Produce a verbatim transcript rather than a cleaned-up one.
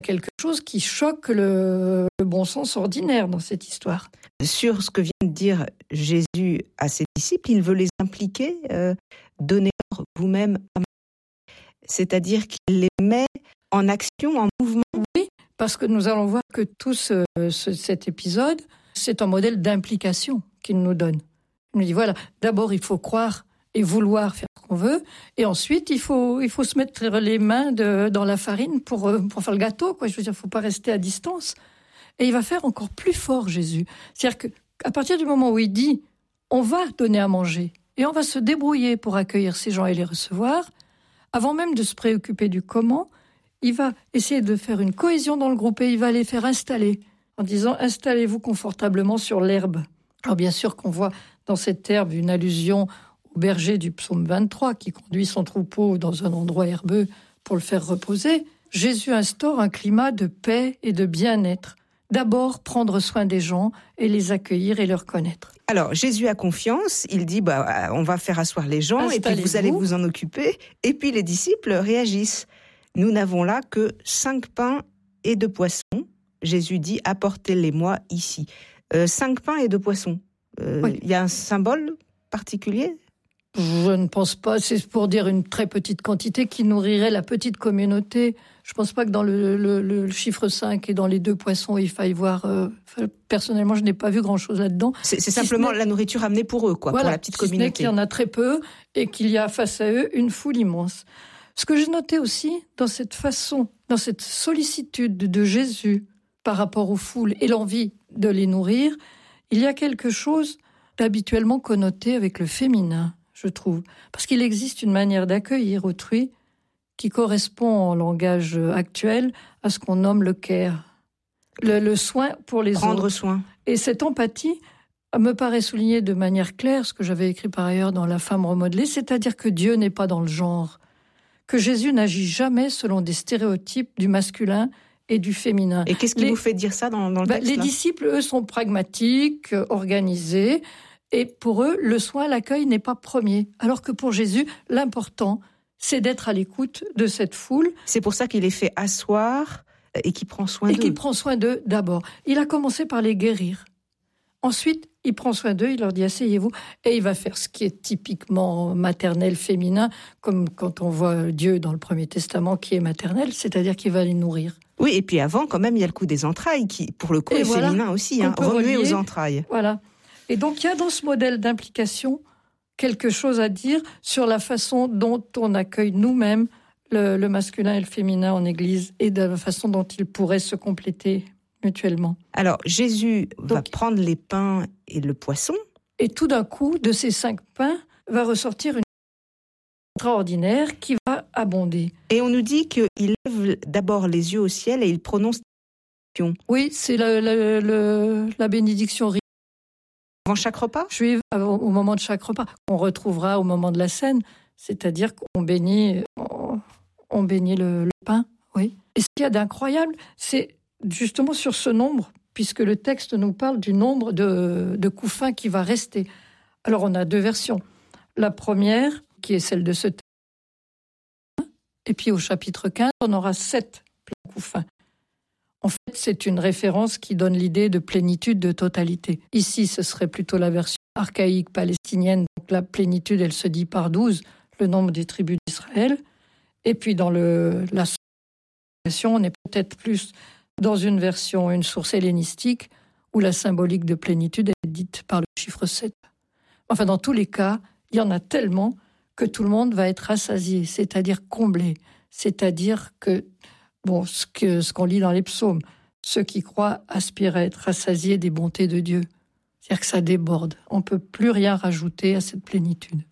quelque chose qui choque le, le bon sens ordinaire dans cette histoire. Sur ce que vient de dire Jésus à ses disciples, il veut les impliquer, euh, donnez-leur vous-même à manger. C'est-à-dire qu'il les met en action, en mouvement. Oui, parce que nous allons voir que tout ce, ce, cet épisode, c'est un modèle d'implication qu'il nous donne. Il nous dit, voilà, d'abord il faut croire et vouloir faire ce qu'on veut, et ensuite il faut, il faut se mettre les mains de, dans la farine pour, pour faire le gâteau, quoi. Je veux dire, il ne faut pas rester à distance. Et il va faire encore plus fort, Jésus. C'est-à-dire qu'à partir du moment où il dit, on va donner à manger, et on va se débrouiller pour accueillir ces gens et les recevoir, avant même de se préoccuper du comment, il va essayer de faire une cohésion dans le groupe et il va les faire installer, en disant, installez-vous confortablement sur l'herbe. Alors bien sûr qu'on voit dans cette herbe une allusion au berger du psaume vingt-trois qui conduit son troupeau dans un endroit herbeux pour le faire reposer. Jésus instaure un climat de paix et de bien-être. D'abord, prendre soin des gens et les accueillir et leur connaître. Alors, Jésus a confiance, il dit, bah, on va faire asseoir les gens et puis vous allez vous en occuper. Et puis les disciples réagissent. Nous n'avons là que cinq pains et deux poissons. Jésus dit, apportez-les-moi ici. Euh, cinq pains et deux poissons. Euh, oui. Y a un symbole particulier ? Je ne pense pas. C'est pour dire une très petite quantité qui nourrirait la petite communauté. Je ne pense pas que dans le, le, le chiffre cinq et dans les deux poissons, il faille voir... Euh, personnellement, je n'ai pas vu grand-chose là-dedans. C'est, c'est si simplement la nourriture amenée pour eux, quoi, voilà, pour la petite si communauté. Ce n'est qu'il y en a très peu et qu'il y a face à eux une foule immense. Ce que j'ai noté aussi dans cette façon, dans cette sollicitude de Jésus par rapport aux foules et l'envie de les nourrir, il y a quelque chose d'habituellement connoté avec le féminin, je trouve. Parce qu'il existe une manière d'accueillir autrui qui correspond en langage actuel à ce qu'on nomme le care, le, le soin pour les autres. Prendre soin. Et cette empathie me paraît souligner de manière claire ce que j'avais écrit par ailleurs dans La femme remodelée, c'est-à-dire que Dieu n'est pas dans le genre, que Jésus n'agit jamais selon des stéréotypes du masculin et du féminin. Et qu'est-ce qui les, vous fait dire ça dans, dans le bah, texte Les là disciples, eux, sont pragmatiques, organisés, et pour eux, le soin, l'accueil n'est pas premier. Alors que pour Jésus, l'important, c'est d'être à l'écoute de cette foule. C'est pour ça qu'il les fait asseoir et qu'il prend soin et d'eux. Et qu'il prend soin d'eux d'abord. Il a commencé par les guérir. Ensuite, il prend soin d'eux, il leur dit « asseyez-vous » et il va faire ce qui est typiquement maternel, féminin, comme quand on voit Dieu dans le Premier Testament qui est maternel, c'est-à-dire qu'il va les nourrir. Oui, et puis avant, quand même, il y a le coup des entrailles, qui, pour le coup, et est voilà, féminin aussi, hein, remuer aux entrailles. Voilà. Et donc, il y a dans ce modèle d'implication quelque chose à dire sur la façon dont on accueille nous-mêmes le, le masculin et le féminin en Église et de la façon dont ils pourraient se compléter mutuellement. Alors, Jésus donc, va prendre les pains et le poisson. Et tout d'un coup, de ces cinq pains, va ressortir une extraordinaire qui va abonder. Et on nous dit qu'il lève d'abord les yeux au ciel et il prononce la bénédiction. Oui, c'est la, la, la, la bénédiction avant chaque repas juive, au moment de chaque repas, qu'on retrouvera au moment de la scène, c'est-à-dire qu'on bénit, on, on bénit le, le pain. Oui. Et ce qu'il y a d'incroyable, c'est justement sur ce nombre, puisque le texte nous parle du nombre de, de couffins qui va rester. Alors on a deux versions. La première, qui est celle de ce texte, et puis au chapitre quinze, on aura sept pleins couffins. En fait, c'est une référence qui donne l'idée de plénitude, de totalité. Ici, ce serait plutôt la version archaïque palestinienne. Donc la plénitude, elle se dit par douze, le nombre des tribus d'Israël. Et puis dans le, la version, on est peut-être plus dans une version, une source hellénistique, où la symbolique de plénitude est dite par le chiffre sept. Enfin, dans tous les cas, il y en a tellement que tout le monde va être rassasié, c'est-à-dire comblé. C'est-à-dire que, bon, ce, que, ce qu'on lit dans les psaumes, ceux qui croient aspirent à être rassasiés des bontés de Dieu. C'est-à-dire que ça déborde. On ne peut plus rien rajouter à cette plénitude.